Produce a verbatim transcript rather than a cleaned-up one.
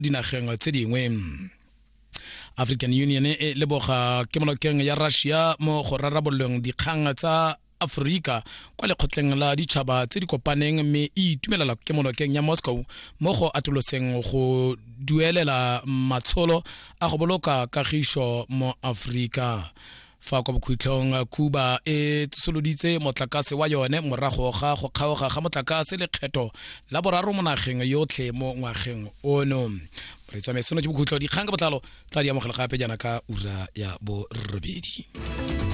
dinageng tse dingwe. African Union e leboga kemonokeng ya Russia mo go rarabololeng dikgang tsa Afrika kwa lekgotleng la ditšhaba tse di kopaneng mme e itumelela kemonokeng ya Moscow mo go atoloseng go duelela matsholo a go boloka kagišo mo Afrika. Fa kwa bokhutlong Cuba e tsoloditse motlakase wa yone morago ga go kgaoga ga motlakase lekgetho la boraro mo nageng yotlhe mo ngwageng ono. Re tsamae seno ke bokhutlo dikgang ka botlalo tla di amogela gape jana ka ura ya bo robedi.